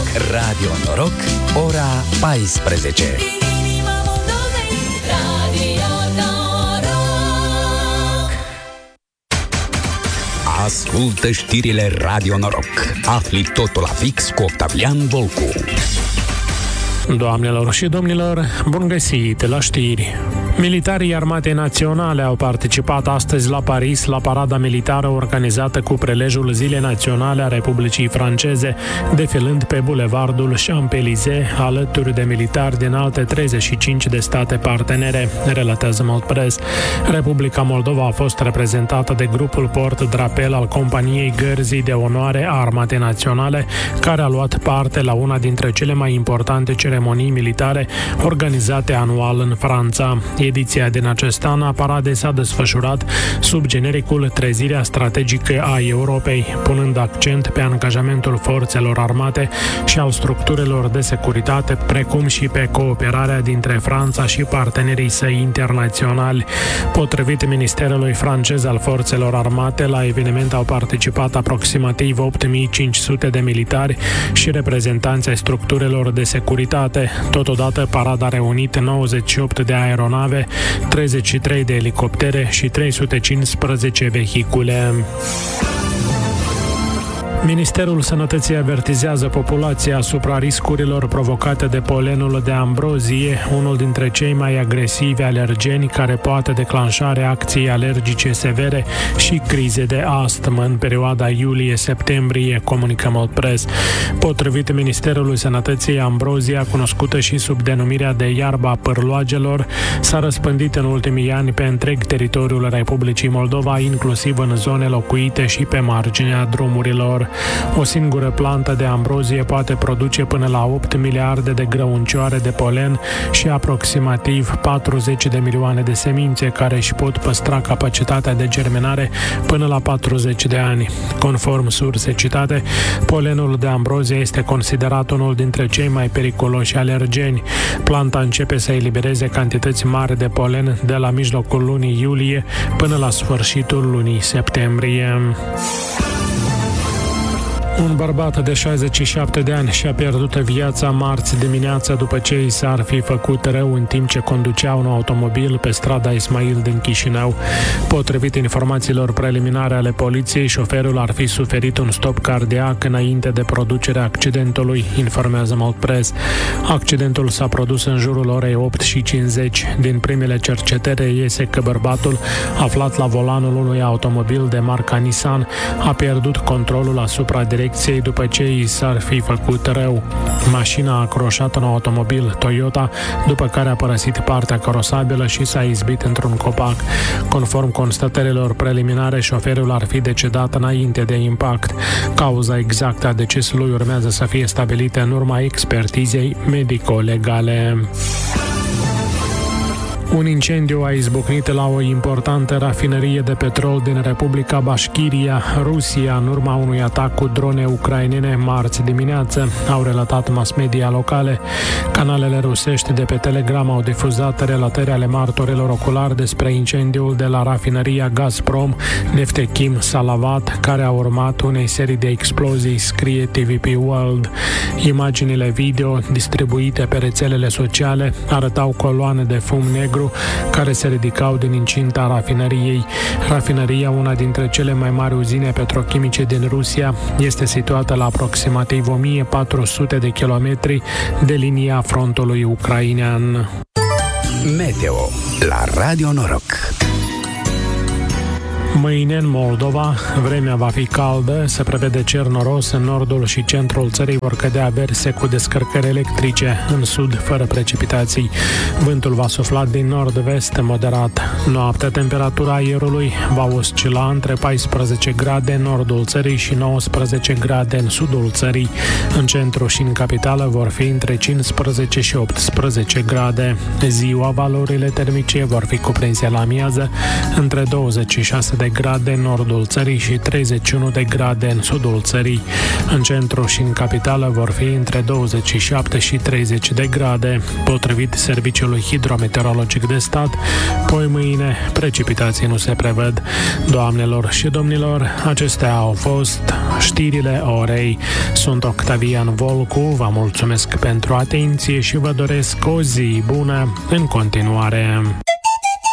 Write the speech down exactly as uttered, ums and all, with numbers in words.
Radio Noroc, ora paisprezece. Ascultă știrile Radio Noroc. Afli totul la fix cu Octavian Volcu. Doamnelor și domnilor, bun găsit la știri! Militarii Armatei Naționale au participat astăzi la Paris la parada militară organizată cu prelejul Zilei Naționale a Republicii Franceze, defilând pe bulevardul Champs-Élysées alături de militari din alte treizeci și cinci de state partenere, relatează Moldpress. Republica Moldova a fost reprezentată de grupul port-drapel al Companiei Gărzii de Onoare a Armatei Naționale, care a luat parte la una dintre cele mai importante ceremonii militare organizate anual în Franța. Ediția din acest an a paradei s-a desfășurat sub genericul Trezirea strategică a Europei, punând accent pe angajamentul forțelor armate și al structurilor de securitate, precum și pe cooperarea dintre Franța și partenerii săi internaționali. Potrivit Ministerului francez al Forțelor Armate, la eveniment au participat aproximativ opt mii cinci sute de militari și reprezentanți ai structurilor de securitate. Totodată, parada a reunit nouăzeci și opt de aeronave, treizeci și trei de elicoptere și trei sute cincisprezece vehicule. Ministerul Sănătății avertizează populația asupra riscurilor provocate de polenul de ambrozie, unul dintre cei mai agresivi alergeni care poate declanșa reacții alergice severe și crize de astm în perioada iulie-septembrie, comunică Moldpress. Potrivit Ministerului Sănătății, ambrozia, cunoscută și sub denumirea de iarba pârloagelor, s-a răspândit în ultimii ani pe întreg teritoriul Republicii Moldova, inclusiv în zone locuite și pe marginea drumurilor. O singură plantă de ambrozie poate produce până la opt miliarde de grăuncioare de polen și aproximativ patruzeci de milioane de semințe care își pot păstra capacitatea de germinare până la patruzeci de ani. Conform surse citate, polenul de ambrozie este considerat unul dintre cei mai periculoși alergeni. Planta începe să elibereze cantități mari de polen de la mijlocul lunii iulie până la sfârșitul lunii septembrie. Un bărbat de șaizeci și șapte de ani și-a pierdut viața marți dimineața după ce i s-ar fi făcut rău în timp ce conducea un automobil pe strada Ismail din Chișinău. Potrivit informațiilor preliminare ale poliției, șoferul ar fi suferit un stop cardiac înainte de producerea accidentului, informează Moldpress. Accidentul s-a produs în jurul orei opt și cincizeci. Din primele cercetări iese că bărbatul, aflat la volanul unui automobil de marca Nissan, a pierdut controlul asupra direcției după ce i s-ar fi făcut rău. Mașina a croșat în automobil Toyota, după care a părăsit partea carosabilă și s-a izbit într-un copac. Conform constatărilor preliminare, șoferul ar fi decedat înainte de impact. Cauza exactă a decesului urmează să fie stabilită în urma expertizei medico-legale. Un incendiu a izbucnit la o importantă rafinărie de petrol din Republica Bașchiria, Rusia, în urma unui atac cu drone ucrainene marți dimineață, au relatat mass media locale. Canalele rusești de pe Telegram au difuzat relatări ale martorilor oculari despre incendiul de la rafinăria Gazprom Neftechim Salavat, care a urmat unei serii de explozii, scrie T V P World. Imaginile video distribuite pe rețelele sociale arătau coloane de fum negru care se ridicau din incinta rafinăriei. Rafinăria, una dintre cele mai mari uzine petrochimice din Rusia, este situată la aproximativ o mie patru sute de kilometri de linia frontului ucrainean. Meteo la Radio Noroc. Mâine în Moldova, vremea va fi caldă, se prevede cer noros, în nordul și centrul țării vor cădea averse cu descărcări electrice, în sud fără precipitații. Vântul va sufla din nord-vest moderat. Noaptea, temperatura aerului va oscila între paisprezece grade în nordul țării și nouăsprezece grade în sudul țării. În centru și în capitală vor fi între cincisprezece și optsprezece grade. Ziua, valorile termice vor fi cuprinse la amiază între douăzeci și șase de grade în nordul țării și treizeci și unu de grade în sudul țării. În centru și în capitală vor fi între douăzeci și șapte și treizeci de grade. Potrivit Serviciului Hidrometeorologic de Stat, poi mâine precipitații nu se prevăd. Doamnelor și domnilor, acestea au fost știrile orei. Sunt Octavian Volcu, vă mulțumesc pentru atenție și vă doresc o zi bună în continuare.